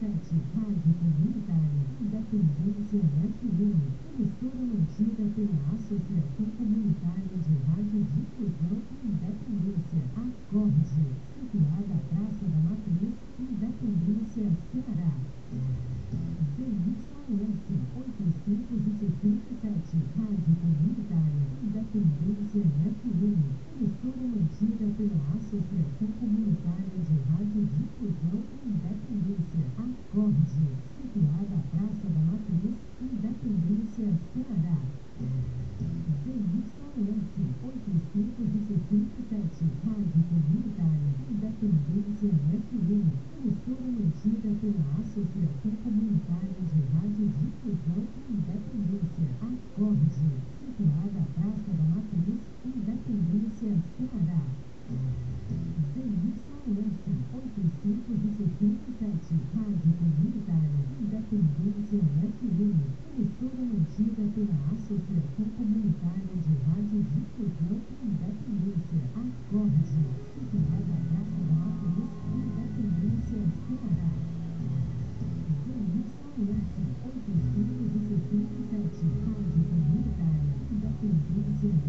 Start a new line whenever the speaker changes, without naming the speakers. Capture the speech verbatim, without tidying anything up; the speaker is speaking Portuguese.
sete, Rádio Comunitária Independência F M, emissora mantida pela Associação Comunitária de Radiodifusão Independência, Acorde, situada à Praça da Matriz, Independência, Ceará. Z Y S oitocentos e sessenta e sete, Rádio Comunitária Independência F M, emissora mantida pela Associação Comunitária de Radiodifusão Independência, Acorde, situada à Praça da Matriz, Independência, Ceará. Z Y S oitocentos e sessenta e sete, Rádio Comunitária Independência F M, emissora mantida pela Associação Comunitária de Radiodifusão Independência, Acorde, situada à Praça da Matriz, Independência, Ceará. Z Y S oitocentos e sessenta e sete, Rádio Comunitária Independência F M, emissora mantida pela Associação Comunitária de Radiodifusão